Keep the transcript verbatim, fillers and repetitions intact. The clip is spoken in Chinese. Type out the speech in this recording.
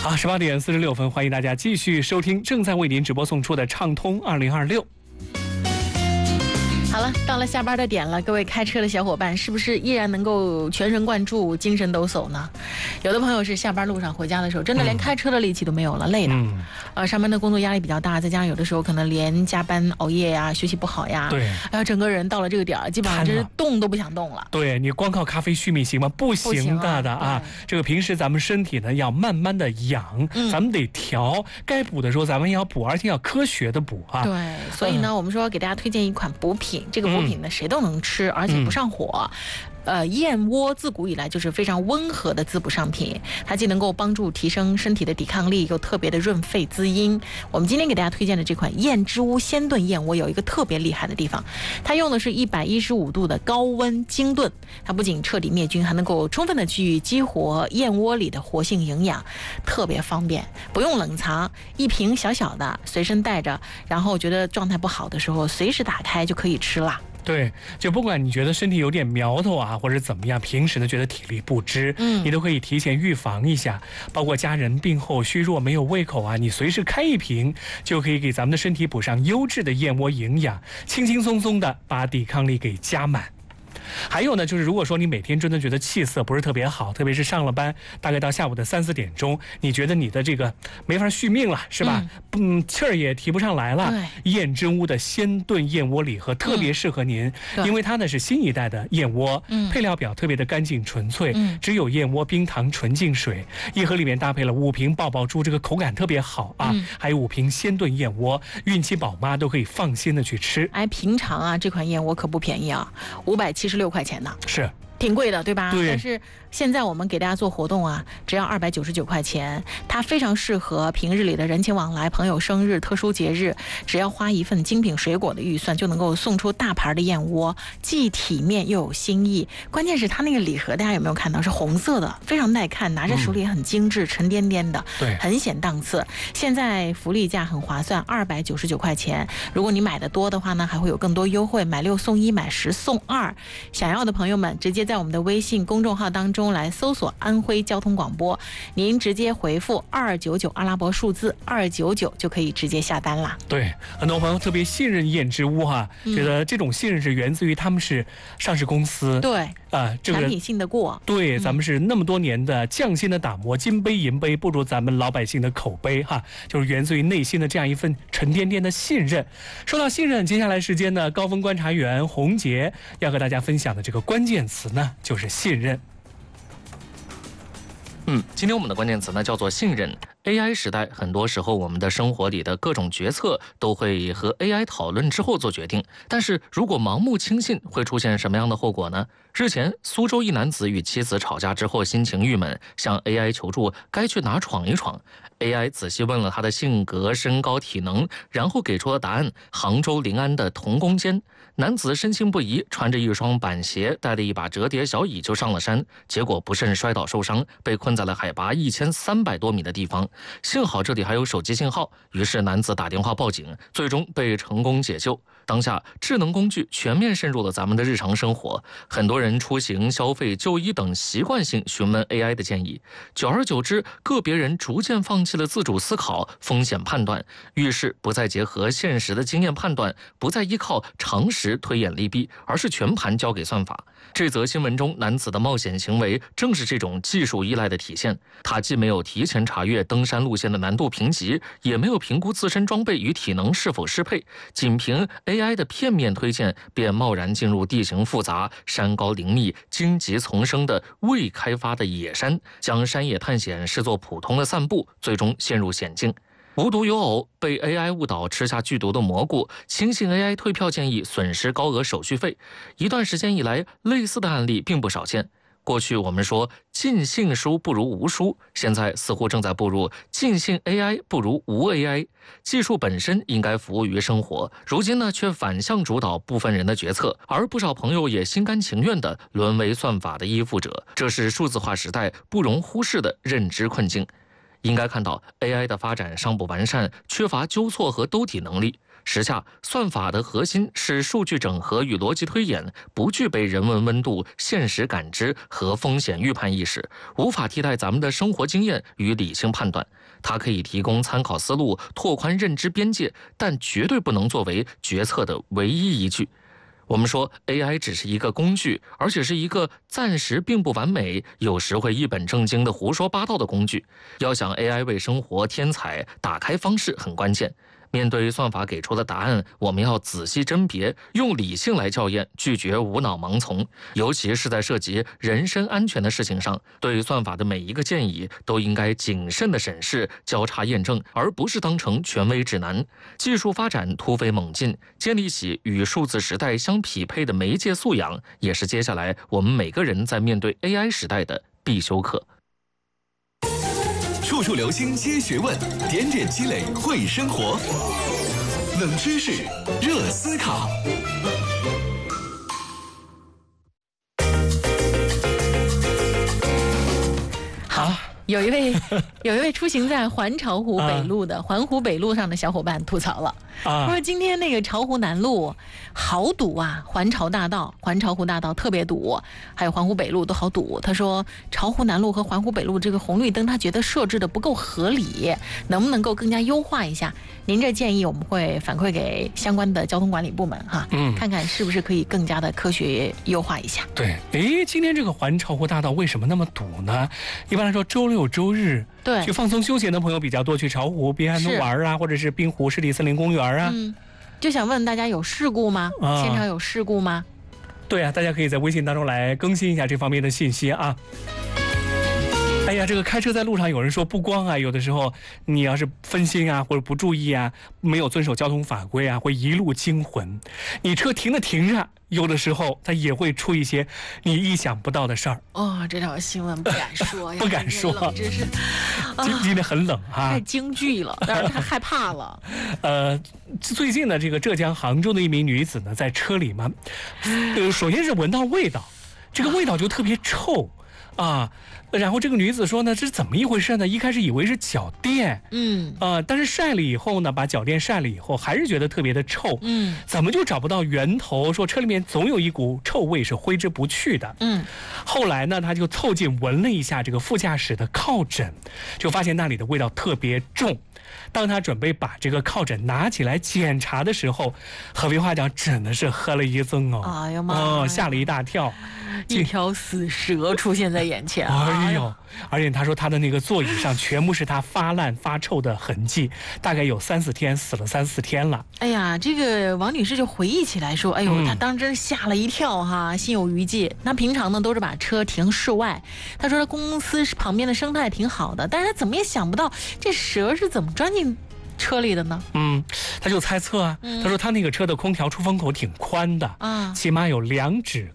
好，十八点四十六分，欢迎大家继续收听正在为您直播送出的畅通二零二六。 好了，到了下班的点了，各位开车的小伙伴是不是依然能够全神贯注、精神抖擞呢？有的朋友是下班路上回家的时候，真的连开车的力气都没有了，累的。嗯，呃，上班的工作压力比较大，再加上有的时候可能连加班熬夜呀、休息不好呀， 对， 然后整个人到了这个点儿，基本上就是动都不想动了。 对，你光靠咖啡续命行吗？不行的的啊！这个平时咱们身体呢要慢慢的养，嗯、咱们得调，该补的时候咱们要补，而且要科学的补啊。 对，所以呢，嗯、我们说给大家推荐一款补品。这个补品呢，谁都能吃，而且不上火。呃，燕窝自古以来就是非常温和的滋补上品，它既能够帮助提升身体的抵抗力，又特别的润肺滋阴。我们今天给大家推荐的这款燕之屋鲜炖燕窝有一个特别厉害的地方，它用的是一百一十五度的高温精炖，它不仅彻底灭菌，还能够充分的去激活燕窝里的活性营养，特别方便，不用冷藏，一瓶小小的随身带着，然后觉得状态不好的时候随时打开就可以吃了。 对，就不管你觉得身体有点苗头啊，或者怎么样，平时呢觉得体力不支，嗯，你都可以提前预防一下。包括家人病后虚弱没有胃口啊，你随时开一瓶，就可以给咱们的身体补上优质的燕窝营养，轻轻松松的把抵抗力给加满。还有呢，就是如果说你每天真的觉得气色不是特别好，特别是上了班，大概到下午的三四点钟，你觉得你的这个没法续命了，是吧？嗯，气儿也提不上来了。燕之屋的鲜炖燕窝礼盒特别适合您，嗯、因为它呢是新一代的燕窝，嗯、配料表特别的干净纯粹，嗯、只有燕窝、冰糖、纯净水，一盒里面搭配了五瓶爆爆珠，这个口感特别好啊，嗯、还有五瓶鲜炖燕窝，孕期宝妈都可以放心的去吃。 哎，平常啊，这款燕窝可不便宜啊，五百七十六块钱呢， 是挺贵的，对吧？ 对。 但是现在我们给大家做活动啊，只要二百九十九块钱，它非常适合平日里的人情往来、朋友生日、特殊节日，只要花一份精品水果的预算，就能够送出大牌的燕窝，既体面又有新意。关键是它那个礼盒，大家有没有看到是红色的，非常耐看，拿着手里也很精致，嗯、沉甸甸的， 对， 很显档次。现在福利价很划算，二百九十九块钱。如果你买的多的话呢，还会有更多优惠，买六送一，买十送二。想要的朋友们，直接在我们的微信公众号当中来搜索安徽交通广播，您直接回复二九九阿拉伯数字二九九就可以直接下单啦。 对，很多朋友特别信任燕之屋哈、啊，嗯、觉得这种信任是源自于他们是上市公司， 对啊、呃，这个产品信得过。 对，咱们是那么多年的匠心的打磨，金杯银杯不如咱们老百姓的口碑哈，就是源自于内心的这样一份沉甸甸的信任。说到信任，接下来时间呢，高峰观察员洪杰要和大家分享的这个关键词呢，就是信任。 嗯，今天我们的关键词呢叫做信任。A I 时代，很多时候我们的生活里的各种决策都会和 A I 讨论之后做决定，但是如果盲目轻信，会出现什么样的后果呢？日前，苏州一男子与妻子吵架之后，心情郁闷，向 A I 求助该去哪闯一闯。A I 仔细问了他的性格、身高、体能，然后给出了答案：杭州临安的童工间。男子深信不疑，穿着一双板鞋，带了一把折叠小椅就上了山，结果不慎摔倒受伤，被困在了海拔一千三百多米的地方。幸好这里还有手机信号，于是男子打电话报警，最终被成功解救。当下，智能工具全面渗入了咱们的日常生活，很多人出行、消费、就医等习惯性询问 A I 的建议，久而久之，个别人逐渐放弃了自主思考、风险判断，遇事不再结合现实的经验判断，不再依靠常识推演利弊，而是全盘交给算法。这则新闻中男子的冒险行为正是这种技术依赖的体现，他既没有提前查阅登山路线的难度评级，也没有评估自身装备与体能是否适配，仅凭 A I 的片面推荐，便贸然进入地形复杂、山高林密、荆棘丛生的未开发的野山，将山野探险视作普通的散步，最终陷入险境。无独有偶，被 A I 误导吃下剧毒的蘑菇，轻信 A I 退票建议，损失高额手续费。一段时间以来，类似的案例并不少见。过去我们说尽信书不如无书，现在似乎正在步入尽信 A I 不如无 A I。技术本身应该服务于生活，如今呢却反向主导部分人的决策，而不少朋友也心甘情愿地沦为算法的依附者，这是数字化时代不容忽视的认知困境。应该看到 A I 的发展尚不完善，缺乏纠错和兜底能力。 时下，算法的核心是数据整合与逻辑推演，不具备人文温度、现实感知和风险预判意识，无法替代咱们的生活经验与理性判断。它可以提供参考思路，拓宽认知边界，但绝对不能作为决策的唯一依据。我们说 A I 只是一个工具，而且是一个暂时并不完美，有时会一本正经的胡说八道的工具。要想 A I 为生活添彩，打开方式很关键。面对算法给出的答案，我们要仔细甄别，用理性来校验，拒绝无脑盲从。尤其是在涉及人身安全的事情上，对算法的每一个建议都应该谨慎的审视、交叉验证，而不是当成权威指南。技术发展突飞猛进，建立起与数字时代相匹配的媒介素养，也是接下来我们每个人在面对 A I 时代的必修课。 处处留心皆学问，点点积累会生活。冷知识，热思考。 好，有一位有一位出行在环潮湖北路的、啊、环湖北路上的小伙伴吐槽了，啊、说今天那个潮湖南路好堵啊，环潮大道、环潮湖大道特别堵，还有环湖北路都好堵。他说潮湖南路和环湖北路这个红绿灯，他觉得设置的不够合理，能不能够更加优化一下？您这建议我们会反馈给相关的交通管理部门哈，嗯，看看是不是可以更加的科学优化一下。 对，诶，今天这个环潮湖大道为什么那么堵呢？一般来说，周六周日对去放松休闲的朋友比较多，去潮湖滨海路玩啊，或者是滨湖湿地森林公园啊。 嗯，就想问大家有事故吗？啊、现场有事故吗？ 对啊，大家可以在微信当中来更新一下这方面的信息啊。哎呀，这个开车在路上，有人说不光啊，有的时候你要是分心啊，或者不注意啊，没有遵守交通法规啊，会一路惊魂。你车停着停着，有的时候它也会出一些你意想不到的事儿。 哦，这条新闻不敢说呀， 不敢说， 真是今今天很冷哈、啊， 太京剧了，但是太害怕了。 呃，最近呢，这个浙江杭州的一名女子呢，在车里嘛，呃，首先是闻到味道，这个味道就特别臭。啊，然后这个女子说呢，这是怎么一回事呢？一开始以为是脚垫，嗯，啊，但是晒了以后呢，把脚垫晒了以后，还是觉得特别的臭，嗯，怎么就找不到源头？说车里面总有一股臭味是挥之不去的，嗯，后来呢，他就凑近闻了一下这个副驾驶的靠枕，就发现那里的味道特别重。当他准备把这个靠枕拿起来检查的时候，合肥话讲真的是喝了一增哦， 哎呀妈呀， 哦，吓了一大跳， 一条死蛇出现在眼前。 哎呦，而且他说他的那个座椅上全部是他发烂发臭的痕迹，大概有三四天，死了三四天了。 哎呀，这个王女士就回忆起来说，哎呦，嗯、她当真吓了一跳哈，心有余悸。那平常呢都是把车停室外，她说她公司旁边的生态挺好的，但是她怎么也想不到这蛇是怎么钻进车里的呢？ 嗯，他就猜测啊，嗯、他说他那个车的空调出风口挺宽的，啊，起码有两指